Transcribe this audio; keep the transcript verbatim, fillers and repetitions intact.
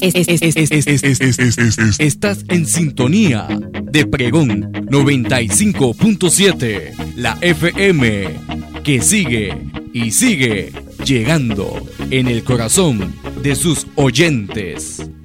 Es- es- es- es- es- es- es- es- es- es- es- Estás en sintonía de Pregón noventa y cinco punto siete, la F M, que sigue y sigue llegando en el corazón de sus oyentes.